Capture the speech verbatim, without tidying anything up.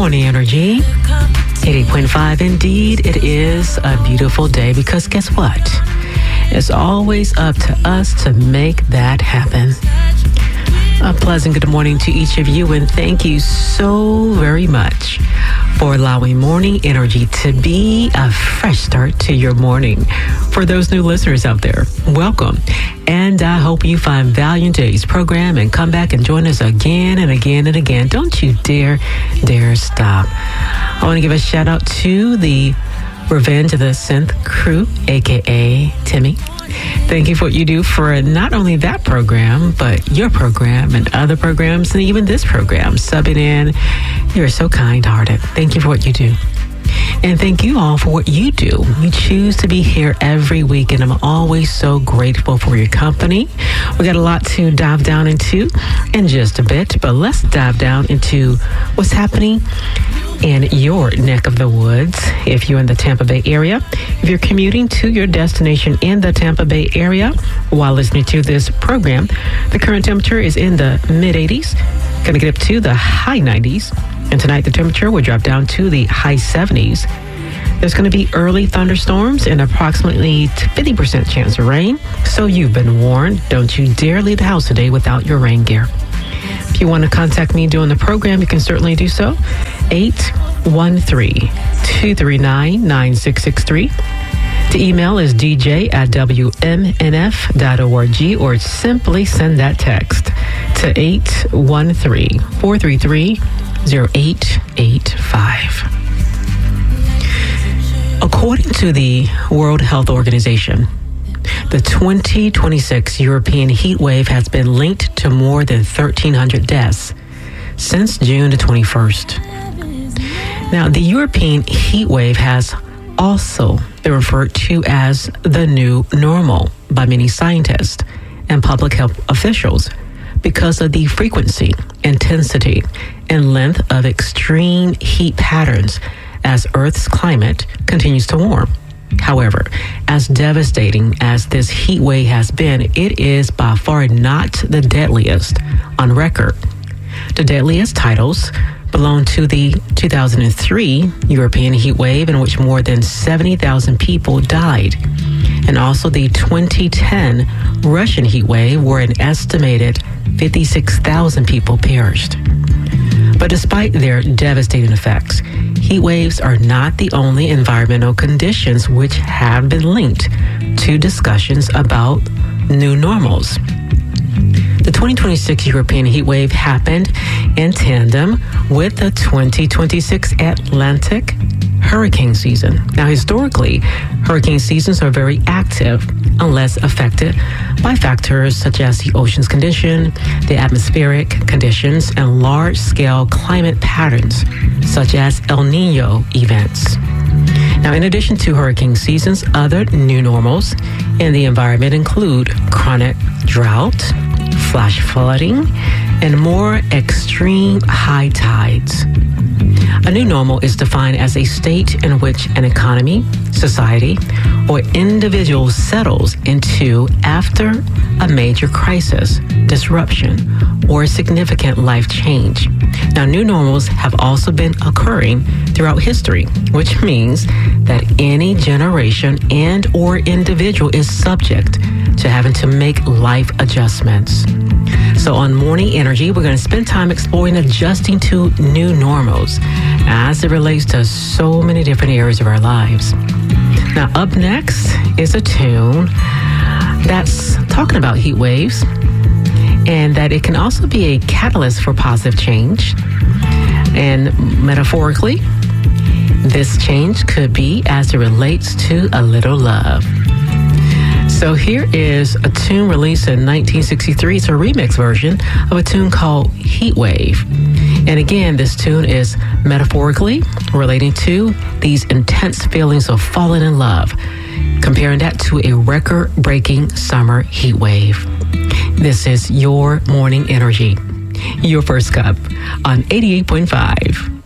Morning Energy, eighty-eight point five. Indeed, it is a beautiful day because guess what? It's always up to us to make that happen. A pleasant good morning to each of you, and thank you so very much for allowing Morning Energy to be a fresh start to your morning. For those new listeners out there, welcome. And I hope you find value in today's program and come back and join us again and again and again. Don't you dare, dare stop. I want to give a shout out to the Revenge of the Synth crew, a k a. Timmy. Thank you for what you do for not only that program, but your program and other programs, and even this program, subbing in. You're so kind-hearted. Thank you for what you do. And thank you all for what you do. You choose to be here every week, and I'm always so grateful for your company. We got a lot to dive down into in just a bit, but let's dive down into what's happening in your neck of the woods. If you're in the Tampa Bay area, if you're commuting to your destination in the Tampa Bay area while listening to this program, the current temperature is in the mid eighties, going to get up to the high nineties. And tonight the temperature will drop down to the high seventies. There's going to be early thunderstorms and approximately fifty percent chance of rain. So you've been warned. Don't you dare leave the house today without your rain gear. If you want to contact me during the program, you can certainly do so. eight one three, two three nine, nine six six three. The email is d j at w m n f dot org, or simply send that text to eight one three, four three three, zero eight eight five. According to the World Health Organization, the twenty twenty-six European heat wave has been linked to more than thirteen hundred deaths since June the twenty-first. Now, the European heat wave has also been referred to as the new normal by many scientists and public health officials because of the frequency, intensity, and length of extreme heat patterns as Earth's climate continues to warm. However, as devastating as this heat wave has been, it is by far not the deadliest on record. The deadliest titles belong to the two thousand three European heat wave, in which more than seventy thousand people died, and also the twenty ten Russian heat wave, where an estimated fifty-six thousand people perished. But despite their devastating effects, heat waves are not the only environmental conditions which have been linked to discussions about new normals. The twenty twenty-six European heat wave happened in tandem with the twenty twenty-six Atlantic hurricane season. Now, historically, hurricane seasons are very active unless affected by factors such as the ocean's condition, the atmospheric conditions, and large-scale climate patterns such as El Nino events. Now, in addition to hurricane seasons, other new normals in the environment include chronic drought, flash flooding, and more extreme high tides. A new normal is defined as a state in which an economy, society, or individual settles into after a major crisis, disruption, or significant life change. Now, new normals have also been occurring throughout history, which means that any generation and or individual is subject to having to make life adjustments. So on Morning Energy, we're going to spend time exploring adjusting to new normals as it relates to so many different areas of our lives. Now, up next is a tune that's talking about heat waves and that it can also be a catalyst for positive change. And metaphorically, this change could be as it relates to a little love. So here is a tune released in nineteen sixty-three. It's a remix version of a tune called Heat Wave. And again, this tune is metaphorically relating to these intense feelings of falling in love, comparing that to a record-breaking summer heat wave. This is your Morning Energy, your first cup on eighty-eight point five.